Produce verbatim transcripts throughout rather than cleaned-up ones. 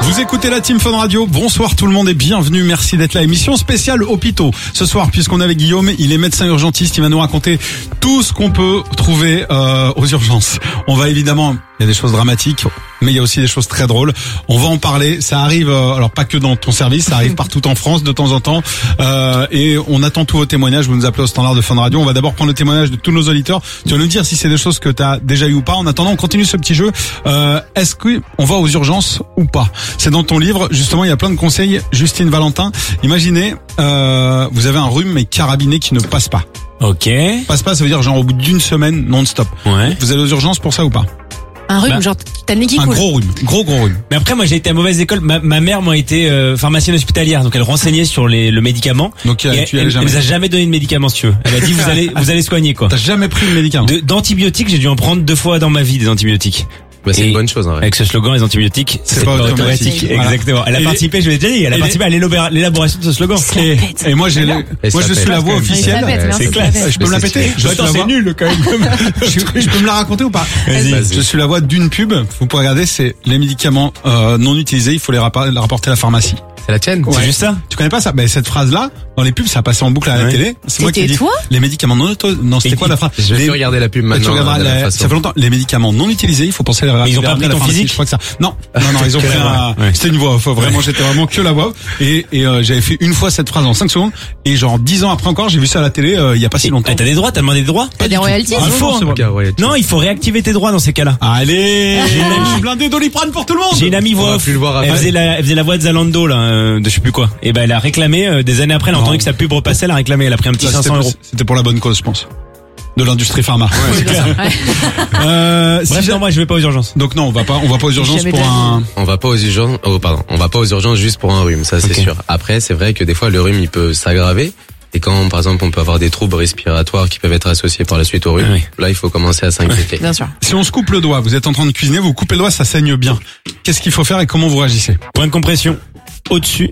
Vous écoutez la Team Fun Radio. Bonsoir tout le monde et bienvenue. Merci d'être là. Émission spéciale hôpitaux. Ce soir, puisqu'on est avec Guillaume, il est médecin urgentiste. Il va nous raconter tout ce qu'on peut trouver euh, aux urgences. On va évidemment, il y a des choses dramatiques, mais il y a aussi des choses très drôles. On va en parler. Ça arrive, euh, alors pas que dans ton service, ça arrive partout en France de temps en temps. Euh, et on attend tous vos témoignages. Vous nous appelez au standard de Fun Radio. On va d'abord prendre le témoignage de tous nos auditeurs. Tu vas nous dire si c'est des choses que tu as déjà eu ou pas. En attendant, on continue ce petit jeu. Euh, est-ce qu'on va aux urgences ou pas? C'est dans ton livre. Justement, il y a plein de conseils. Justine Valentin, imaginez, euh, vous avez un rhume mais carabiné qui ne passe pas. Ok. Passe pas, ça veut dire genre au bout d'une semaine non-stop. Ouais. Vous allez aux urgences pour ça ou pas? Un rhume, Bah, genre t'as le nez qui Un coule. gros rhume, gros gros rhume. Mais après, moi, j'ai été à mauvaise école. Ma, ma mère, moi, était euh, pharmacienne hospitalière, donc elle renseignait sur les, le médicament. Donc Et euh, elle, tu y allais elle, jamais. elle nous a jamais donné de médicament, si tu veux. Elle a dit, vous allez, vous allez soigner, quoi. T'as jamais pris le médicament? De- D'antibiotiques, j'ai dû en prendre deux fois dans ma vie, des antibiotiques. Bah, c'est Et une bonne chose, en vrai. Avec ce slogan, les antibiotiques, C'est pas automatique. Voilà. Exactement. Elle a Et participé, je l'ai déjà dit, elle a et participé à l'élabora- l'élaboration de ce slogan. Et, et moi j'ai, le- Et moi ça je suis pète. la voix Ouais, ça officielle. pète, Ouais, hein, c'est ça classe. pète. Je peux me la Mais c'est- péter? Je suis Attends, la c'est voix- nul, quand même. je, je peux me la raconter ou pas? Vas-y. Vas-y. Je suis la voix d'une pub. Vous pouvez regarder, c'est les médicaments euh, non utilisés. Il faut les rappa- les rapporter à la pharmacie. C'est la tienne? C'est juste ça? Tu connais pas ça? Ben cette phrase-là, dans les pubs, ça passait en boucle à la Ouais. télé. C'est moi qui ai C'était dit. toi Les médicaments non auto- non, c'était Et quoi la phrase? Je vais Les- plus regarder la pub Tu maintenant. regarderas de la la- même ça façon. fait longtemps. Les médicaments non utilisés, il faut penser à les Mais ils ont pas rappeler à pris la ton pharmacie. physique? Je crois que ça. Non, non, non, ils ont Que pris la un. voix. Ouais. C'était une voix. Faut vraiment, j'étais vraiment que la voix. Et, et euh, j'avais fait une fois cette phrase en cinq secondes. Et genre dix ans après encore, j'ai vu ça à la télé. euh, Il y a pas si longtemps. Eh, T'as des droits? T'as demandé des droits? T'as des royalties? Ah, Il faut, non, hein. c'est vrai. Ok, ouais, tu- Non, il faut réactiver tes droits dans ces cas-là. Allez, J'ai une amie- je suis blindé Doliprane pour tout le monde. J'ai une amie On voix va off. plus le voir Elle après. faisait la, elle faisait la voix de Zalando, là, euh, de je sais plus quoi. Et ben, elle a réclamé, euh, des années après, elle a Non. entendu que sa pub repassait, elle a réclamé, elle a pris un petit Ça, cinq c'était cents pour- euros. C'était pour la bonne cause, je pense. De l'industrie pharma. C'est clair. Euh, si Bref, j'ai- non, moi, je vais pas aux urgences. Donc non, on va pas, on va pas aux urgences Jamais pour de la un. On va pas aux urgences, oh, pardon, on va pas aux urgences juste pour un rhume, ça c'est Ok. sûr. Après, c'est vrai que des fois, le rhume, il peut s'aggraver. Et quand, par exemple, on peut avoir des troubles respiratoires qui peuvent être associés par la suite au rhume, Ah oui. là, il faut commencer à s'inquiéter. Bien sûr. Si on se coupe le doigt, vous êtes en train de cuisiner, vous coupez le doigt, ça saigne bien. Qu'est-ce qu'il faut faire et comment vous réagissez? Point de compression. Au-dessus.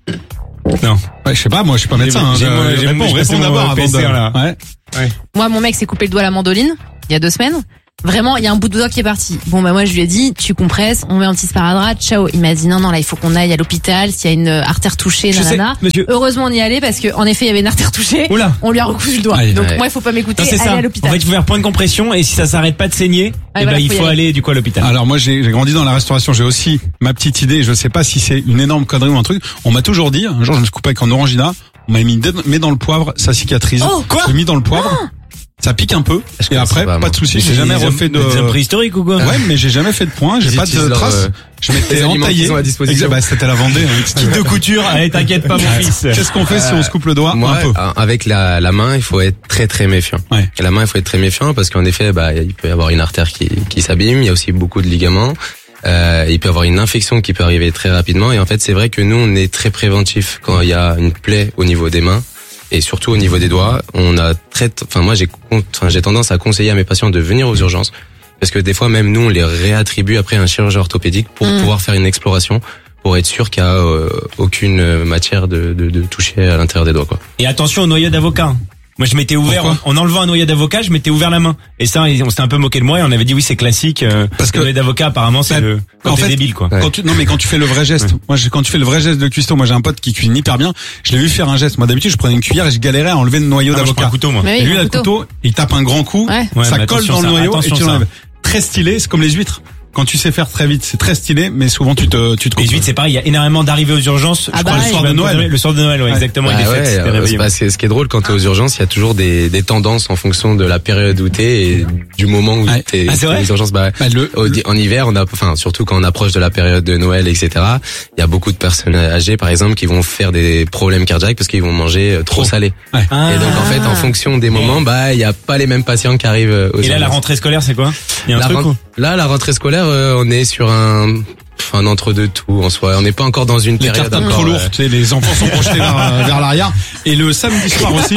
Non. Ouais, je sais pas, moi je suis pas médecin. J'ai- hein, j'ai- je- j'ai- réponds, j'ai passé réponds mon d'abord avant P C R, de. là. Ouais. Moi, mon mec s'est coupé le doigt à la mandoline il y a deux semaines. Vraiment, il y a un bout de doigt qui est parti. Bon, bah moi, je lui ai dit, tu compresses, on met un petit sparadrap, ciao. Il m'a dit, non, non, là, il faut qu'on aille à l'hôpital s'il y a une artère touchée, Je sais, nanana. monsieur. Heureusement, on y allait parce que, en effet, il y avait une artère touchée. Oula. On lui a recousu le doigt. Aïe, Donc, ouais. moi, il faut pas m'écouter, Non, c'est allez ça. à En l'hôpital. fait, il faut faire point de compression et si ça s'arrête pas de saigner, eh voilà, ben, il faut y faut aller. aller, du coup, à l'hôpital. Alors moi j'ai j'ai grandi dans la restauration, j'ai aussi ma petite idée, je sais pas si c'est une énorme connerie ou un truc. On m'a toujours dit, un jour je me suis coupé avec un orangina, on m'a mis mets dans le poivre, ça cicatrise. Oh, quoi J'ai mis dans le poivre, ça pique un peu Je et connaissais après pas, pas moi. de souci, j'ai Des jamais hommes- refait de. Des hommes préhistoriques ou quoi? Ouais, mais j'ai jamais fait de point, j'ai Ils pas de utilisent leur, traces. euh, Je m'étais les aliments entaillé. qu'ils ont à disposition. Exact, bah, c'était la Vendée. Hein. Kit de couture, allez, t'inquiète pas, mon fils. Qu'est-ce qu'on fait si on se coupe le doigt Moi, un peu? euh, avec la, la main, il faut être très très méfiant. Ouais. Et la main, il faut être très méfiant parce qu'en effet, bah, il peut y avoir une artère qui, qui s'abîme. Il y a aussi beaucoup de ligaments. Euh, il peut y avoir une infection qui peut arriver très rapidement. Et en fait, c'est vrai que nous, on est très préventif quand il y a une plaie au niveau des mains et surtout au niveau des doigts. On a très, enfin moi, j'ai, con- enfin, j'ai tendance à conseiller à mes patients de venir aux urgences parce que des fois, même nous, on les réattribue après à un chirurgien orthopédique pour Mm. pouvoir faire une exploration, pour être sûr qu'il y a euh, aucune matière de, de, de toucher à l'intérieur des doigts, quoi. Et attention au noyau d'avocat. Moi, je m'étais ouvert, en, Pourquoi en enlevant un noyau d'avocat, je m'étais ouvert la main. Et ça, on s'était un peu moqué de moi et on avait dit oui, c'est classique. Euh, Parce que- le noyau d'avocat, apparemment, c'est Bah, le, quand en t'es fait, débile, quoi. Ouais. Quand tu, non mais quand tu fais le vrai geste, moi j'ai- quand tu fais le vrai geste de cuistot, moi j'ai un pote qui cuisine hyper bien, je l'ai vu faire un geste. Moi d'habitude je prenais une cuillère et je galérais à enlever le noyau Ah, moi, je prends d'avocat. un couteau, moi. Mais oui, Et lui il a un le couteau. couteau, il tape un grand coup, Ouais. Ouais, ça mais colle attention, dans le ça, noyau et attention, tu ça. l'enlèves. Très stylé, c'est comme les huîtres. Quand tu sais faire très vite, c'est très stylé, mais souvent tu te tu te Les coupes. huîtres, c'est pareil, il y a énormément d'arrivées aux urgences. Ah je bah crois, ouais. le soir de Noël. Le soir de Noël, ouais, Ouais. exactement. Bah il est ouais, fait, c'était euh, réveillon. bah, c'est ce qui est drôle quand t'es aux urgences, il y a toujours des, des tendances en fonction de la période où t'es et du moment où Ouais. t'es Ah, c'est vrai aux urgences. Bah, Bah, le- au- en hiver, on a, enfin surtout quand on approche de la période de Noël, et cetera. Il y a beaucoup de personnes âgées, par exemple, qui vont faire des problèmes cardiaques parce qu'ils vont manger euh, trop Trop. salé. Ouais. Ah. Et donc en fait, en fonction des moments, bah il y a pas les mêmes patients qui arrivent euh, aux Et là, la urgences. rentrée scolaire, c'est quoi? Il y a un La truc ren- ou Là, la rentrée scolaire, euh, on est sur un un entre-deux tout en soi. On n'est pas encore dans une Les période cartables encore, trop euh, lourdes, tu sais, les enfants sont projetés vers, euh, vers l'arrière. Et le samedi soir aussi.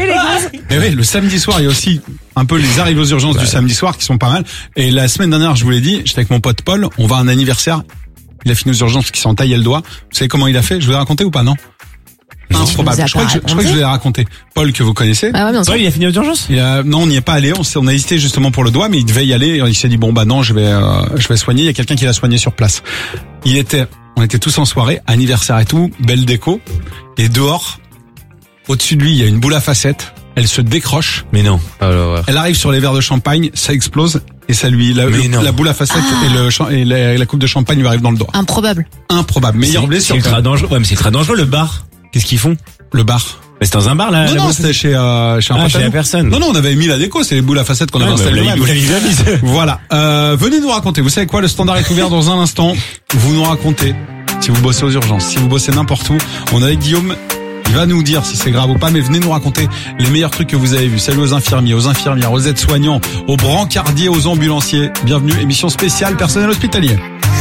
Mais oui, le samedi soir, il y a aussi un peu les arrivées aux urgences du samedi soir qui sont pas mal. Et la semaine dernière, je vous l'ai dit, j'étais avec mon pote Paul, on va à un anniversaire. Il a fini aux urgences qui s'en taillait le doigt. Vous savez comment il a fait? Je vous l'ai raconté ou pas, non? Non, tu Improbable. nous as Je crois, pas que je, je crois que je raconté. vous l'ai raconté. Paul, que vous connaissez. Ah ouais, bien sûr. Toi, il a fini aux urgences? Il a- non, on n'y est pas allé. On, s'est- on a hésité justement pour le doigt, mais il devait y aller. Il s'est dit bon bah non, je vais, euh, je vais soigner. Il y a quelqu'un qui l'a soigné sur place. Il était On était tous en soirée, anniversaire et tout, belle déco. Et dehors, au-dessus de lui, il y a une boule à facettes. Elle se décroche. Mais non. Oh l'horreur. Elle arrive sur les verres de champagne, ça explose. Et ça lui, la, Mais le- non. la boule à facettes Ah. et, le, cha- et la, la coupe de champagne lui arrive dans le doigt. Improbable. Improbable. Meilleure C'est- blessure. C'est quand ultra même. dangereux. Ouais, mais c'est très dangereux le bar. Qu'est-ce qu'ils font? Le bar. Mais c'est dans un bar là. Non, la non, boîte- c'était chez, euh, chez un Ah, pote chez à la nous. personne. Non, non, on avait mis la déco, c'est les boules à facettes qu'on avait Ah, mais installées vous l'avez- nous-mêmes. vous l'avez bien mis. Voilà. Euh, venez nous raconter. Vous savez quoi? Le standard est ouvert dans un instant. Vous nous racontez si vous bossez aux urgences, si vous bossez n'importe où. On est avec Guillaume. Il va nous dire si c'est grave ou pas, mais venez nous raconter les meilleurs trucs que vous avez vus. Salut aux infirmiers, aux infirmières, aux aides-soignants, aux brancardiers, aux ambulanciers. Bienvenue, émission spéciale personnel hospitalier.